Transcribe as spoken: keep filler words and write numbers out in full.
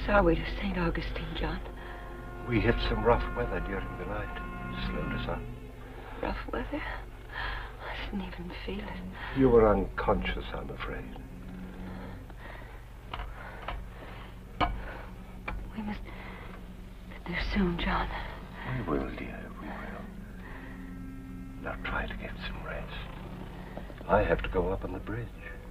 are we to Saint Augustine, John? We hit some rough weather during the night. Slowed us up. Rough weather? I didn't even feel it. You were unconscious, I'm afraid. We must get there soon, John. We will, dear, we will. Now try to get some rest. I have to go up on the bridge.